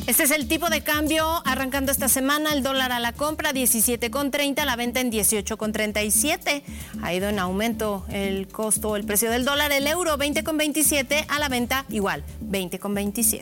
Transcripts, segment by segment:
Este es el tipo de cambio arrancando esta semana. El dólar a la compra 17,30, a la venta en 18,37. Ha ido en aumento el costo, el precio del dólar. El euro 20,27, a la venta igual, 20,27.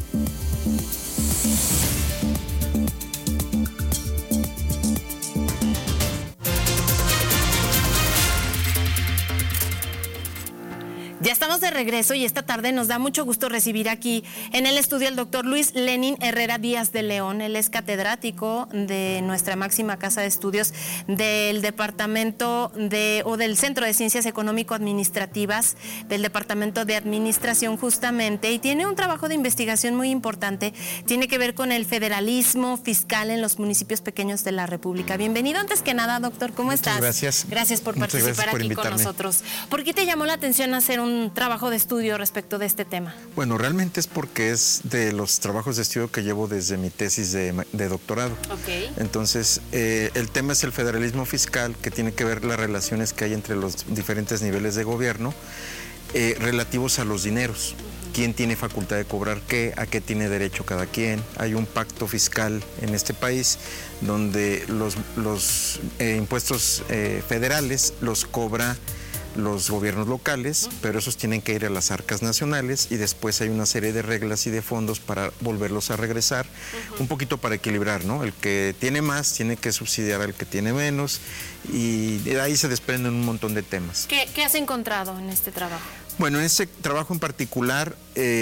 Ya estamos de regreso y esta tarde nos da mucho gusto recibir aquí en el estudio al doctor Luis Lenin Herrera Díaz de León. Él es catedrático de nuestra máxima casa de estudios del departamento del Centro de Ciencias Económico-Administrativas del Departamento de Administración justamente, y tiene un trabajo de investigación muy importante. Tiene que ver con el federalismo fiscal en los municipios pequeños de la República. Bienvenido antes que nada, doctor. ¿Cómo estás? Gracias. Gracias por participar aquí con nosotros. ¿Por qué te llamó la atención hacer un trabajo de estudio respecto de este tema? Bueno, realmente es porque es de los trabajos de estudio que llevo desde mi tesis de doctorado. Okay. Entonces, el tema es el federalismo fiscal, que tiene que ver las relaciones que hay entre los diferentes niveles de gobierno relativos a los dineros. ¿Quién tiene facultad de cobrar qué? ¿A qué tiene derecho cada quien? Hay un pacto fiscal en este país donde los impuestos federales los cobra los gobiernos locales, pero esos tienen que ir a las arcas nacionales, y después hay una serie de reglas y de fondos para volverlos a regresar, un poquito para equilibrar, ¿no? El que tiene más tiene que subsidiar al que tiene menos, y de ahí se desprenden un montón de temas. ¿Qué has encontrado en este trabajo? Bueno, en este trabajo en particular,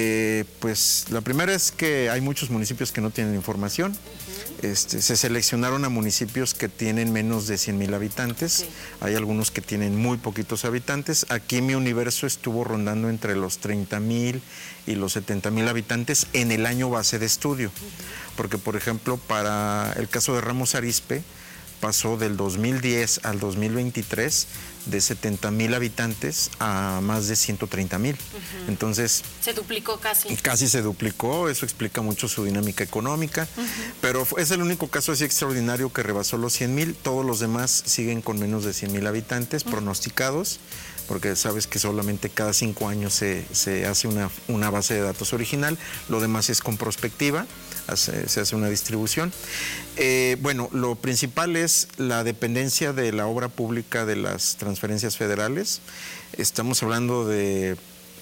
pues la primera es que hay muchos municipios que no tienen información. Se seleccionaron a municipios que tienen menos de 100,000 habitantes. Okay. Hay algunos que tienen muy poquitos habitantes. Aquí mi universo estuvo rondando entre los 30,000 y los 70,000 habitantes en el año base de estudio. Porque, por ejemplo, para el caso de Ramos Arizpe, pasó del 2010 al 2023 de 70,000 habitantes a más de 130,000. Entonces, se duplicó casi. Casi se duplicó, eso explica mucho su dinámica económica, pero es el único caso así extraordinario que rebasó los 100,000. Todos los demás siguen con menos de 100,000 habitantes pronosticados, porque sabes que solamente cada 5 años se hace una base de datos original, lo demás es con prospectiva, se hace una distribución. Bueno, lo principal es la dependencia de la obra pública de las transferencias federales. Estamos hablando de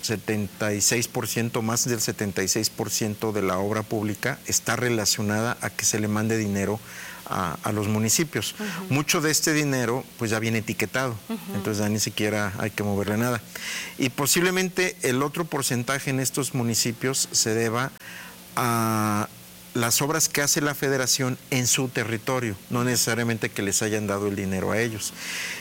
76%, más del 76% de la obra pública está relacionada a que se le mande dinero a los municipios. Mucho de este dinero pues ya viene etiquetado, entonces ya ni siquiera hay que moverle nada. Y posiblemente el otro porcentaje en estos municipios se deba a las obras que hace la federación en su territorio, no necesariamente que les hayan dado el dinero a ellos.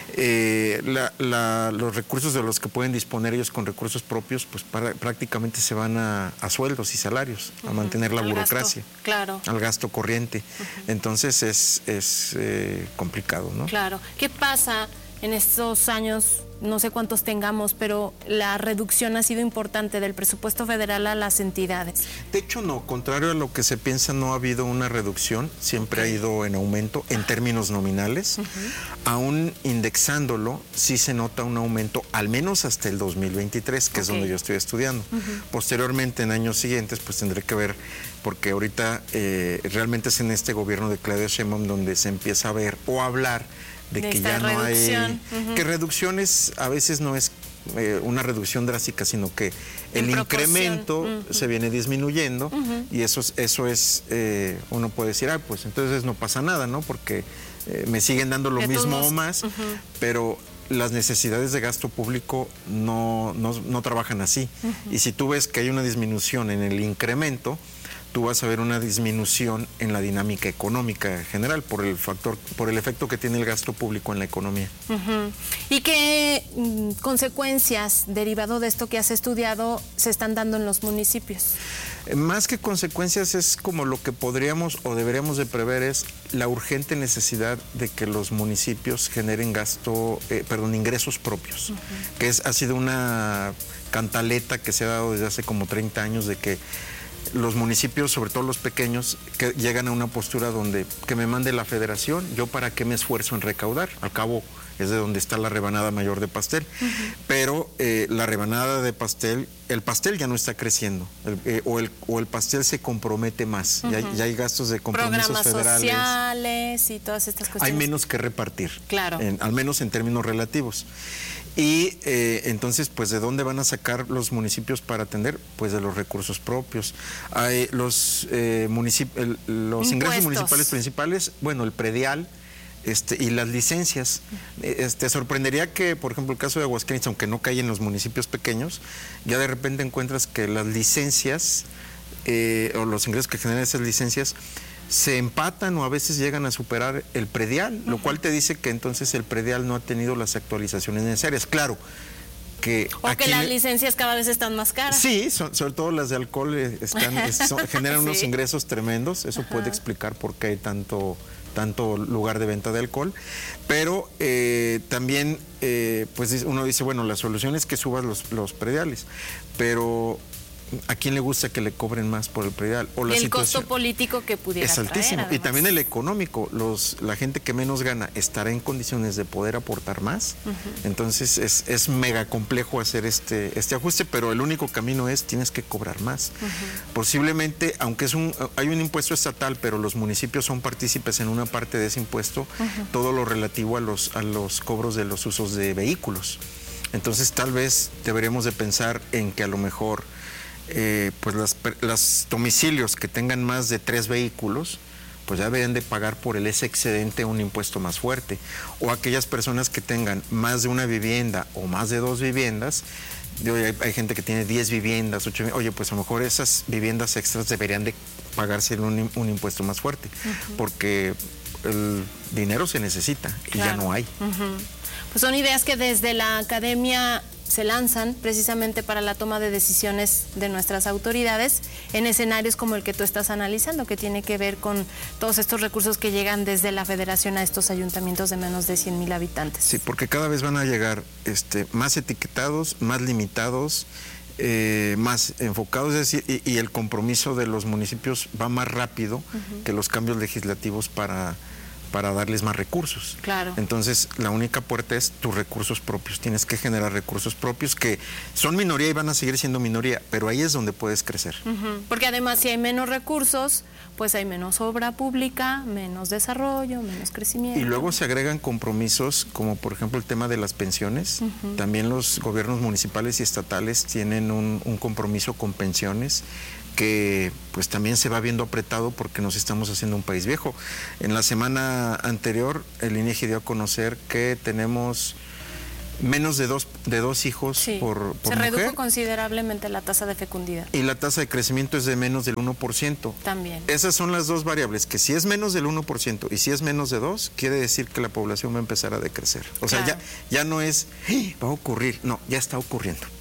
Los recursos de los que pueden disponer ellos con recursos propios, pues prácticamente se van a sueldos y salarios, a mantener la burocracia, gasto, claro, al gasto corriente. Entonces es complicado, ¿no? Claro. ¿Qué pasa en estos años? No sé cuántos tengamos, pero la reducción ha sido importante del presupuesto federal a las entidades. De hecho, no, contrario a lo que se piensa, no ha habido una reducción, siempre ha ido en aumento en términos nominales. Aún indexándolo, sí se nota un aumento, al menos hasta el 2023, que es donde yo estoy estudiando. Posteriormente, en años siguientes, pues tendré que ver, porque ahorita realmente es en este gobierno de Claudia Sheinbaum donde se empieza a ver o a hablar de que ya no hay, que reducciones a veces no es una reducción drástica, sino que el incremento se viene disminuyendo, y eso es, uno puede decir, pues entonces no pasa nada, ¿no? Porque me siguen dando lo mismo o más, pero las necesidades de gasto público no trabajan así. Y si tú ves que hay una disminución en el incremento, tú vas a ver una disminución en la dinámica económica general por el efecto que tiene el gasto público en la economía. ¿Y qué consecuencias derivado de esto que has estudiado se están dando en los municipios? Más que consecuencias, es como lo que podríamos o deberíamos de prever, es la urgente necesidad de que los municipios generen ingresos propios, que ha sido una cantaleta que se ha dado desde hace como 30 años, de que los municipios, sobre todo los pequeños, que llegan a una postura donde que me mande la federación, yo para qué me esfuerzo en recaudar, al cabo es de donde está la rebanada mayor de pastel, pero la rebanada de pastel, el pastel ya no está creciendo, o el pastel se compromete más, ya hay gastos de compromisos programas federales. sociales y todas estas cuestiones. Hay menos que repartir, claro. Al menos en términos relativos. Y entonces, pues, ¿de dónde van a sacar los municipios para atender? Pues de los recursos propios. Hay los ingresos municipales principales, bueno, el predial, y las licencias. Te sorprendería que, por ejemplo, el caso de Aguascalientes, aunque no cae en los municipios pequeños, ya de repente encuentras que las licencias o los ingresos que generan esas licencias se empatan o a veces llegan a superar el predial, lo cual te dice que entonces el predial no ha tenido las actualizaciones necesarias. Claro, que las licencias cada vez están más caras. Sí, sobre todo las de alcohol generan unos ingresos tremendos. Eso puede explicar por qué hay tanto lugar de venta de alcohol, pero también pues uno dice, bueno, la solución es que subas los prediales, pero ¿a quién le gusta que le cobren más por el predial? O la el costo político que pudiera es altísimo. traer, y también el económico. La gente que menos gana estará en condiciones de poder aportar más. Entonces es mega complejo hacer este ajuste, pero el único camino es tienes que cobrar más. Posiblemente, aunque hay un impuesto estatal, pero los municipios son partícipes en una parte de ese impuesto, todo lo relativo a los cobros de los usos de vehículos. Entonces tal vez deberíamos de pensar en que a lo mejor pues los domicilios que tengan más de 3 vehículos, pues ya deberían de pagar por ese excedente un impuesto más fuerte. O aquellas personas que tengan más de una vivienda o más de 2 viviendas, hay gente que tiene 10 viviendas, 8 viviendas, oye, pues a lo mejor esas viviendas extras deberían de pagarse un impuesto más fuerte, porque el dinero se necesita y ya no hay. Pues son ideas que desde la academia se lanzan precisamente para la toma de decisiones de nuestras autoridades en escenarios como el que tú estás analizando, que tiene que ver con todos estos recursos que llegan desde la federación a estos ayuntamientos de menos de 100,000 habitantes. Sí, porque cada vez van a llegar más etiquetados, más limitados, más enfocados, es decir, y el compromiso de los municipios va más rápido que los cambios legislativos para darles más recursos. Claro. Entonces, la única puerta es tus recursos propios. Tienes que generar recursos propios que son minoría y van a seguir siendo minoría, pero ahí es donde puedes crecer. Porque además, si hay menos recursos, pues hay menos obra pública, menos desarrollo, menos crecimiento. Y luego se agregan compromisos, como por ejemplo el tema de las pensiones. También los gobiernos municipales y estatales tienen un compromiso con pensiones, que pues también se va viendo apretado porque nos estamos haciendo un país viejo. En la semana anterior el INEGI dio a conocer que tenemos menos de dos hijos por mujer. Se redujo considerablemente la tasa de fecundidad. Y la tasa de crecimiento es de menos del 1%. También. Esas son las dos variables, que si es menos del 1% y si es menos de 2, quiere decir que la población va a empezar a decrecer. O sea, ya no es, va a ocurrir, no, ya está ocurriendo.